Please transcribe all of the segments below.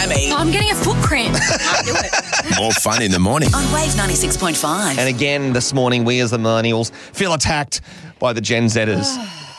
Sammy. I'm getting a foot cramp. I can't do it. More fun in the morning. On Wave 96.5. And again, this morning, we as the millennials feel attacked by the Gen Zers.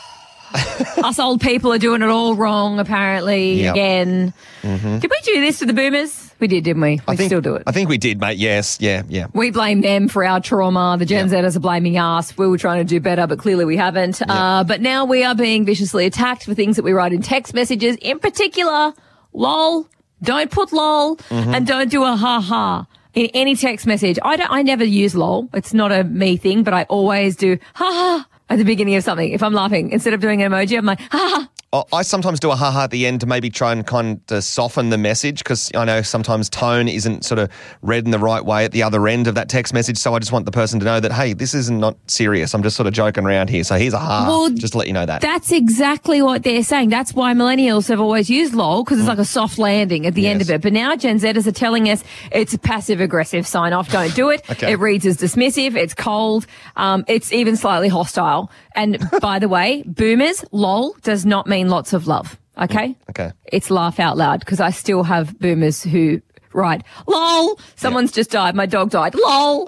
Us old people are doing it all wrong, apparently, Yep. again. Did we do this to the boomers? We did, didn't we? We still do it. I think we did, mate. Yes. Yeah. We blame them for our trauma. The Gen Zers are blaming us. We were trying to do better, but clearly we haven't. But now we are being viciously attacked for things that we write in text messages. In particular, lol. Don't put lol and don't do a ha-ha in any text message. I never use lol. It's not a me thing, but I always do ha-ha at the beginning of something. If I'm laughing, instead of doing an emoji, I'm like, ha-ha. I sometimes do a ha-ha at the end to maybe try and kind of soften the message, because I know sometimes tone isn't sort of read in the right way at the other end of that text message. So I just want the person to know that, hey, this is not serious. I'm just sort of joking around here. So here's a ha, just to let you know that. That's exactly what they're saying. That's why millennials have always used lol, because it's like a soft landing at the end of it. But now Gen Zers are telling us it's a passive-aggressive sign-off. Don't do it. Okay. It reads as dismissive. It's cold. It's even slightly hostile. And by the way, boomers, lol does not mean lots of love. Okay? Okay. It's laugh out loud, because I still have boomers who write, lol, someone's just died. My dog died. Lol.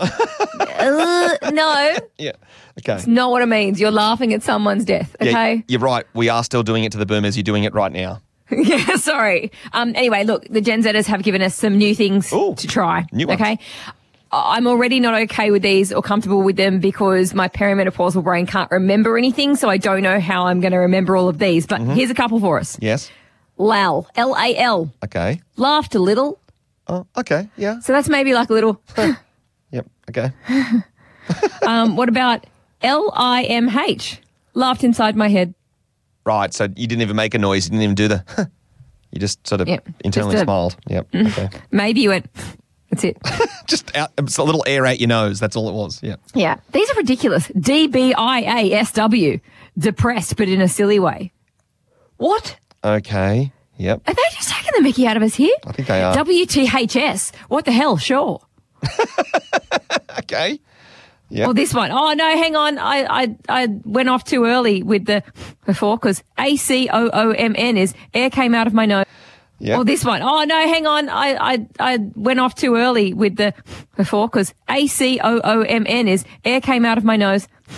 No. Yeah. Okay. It's not what it means. You're laughing at someone's death. Okay? Yeah, you're right. We are still doing it to the boomers. You're doing it right now. Yeah, sorry. Anyway, look, the Gen Zers have given us some new things to try. New ones. Okay? I'm already not okay with these or comfortable with them because my perimenopausal brain can't remember anything, so I don't know how I'm going to remember all of these. But here's a couple for us. Yes. Lal, L-A-L. Okay. Laughed a little. Oh, okay. Yeah. So that's maybe like a little. Yep. Okay. What about L-I-M-H? Laughed inside my head. Right. So you didn't even make a noise. You didn't even do the. You just sort of internally just smiled. Yep. Okay. Maybe you went. That's it. Just out, it's a little air out your nose. That's all it was. Yeah. Yeah. These are ridiculous. D-B-I-A-S-W. Depressed, but in a silly way. What? Okay. Yep. Are they just taking the mickey out of us here? I think they are. W-T-H-S. What the hell? Sure. Okay. Yeah. Or this one. Oh, no, hang on. I went off too early with the before, because A-C-O-O-M-N is air came out of my nose. Yeah. Or this one. Oh, no, hang on. I went off too early with the before, because A-C-O-O-M-N is air came out of my nose.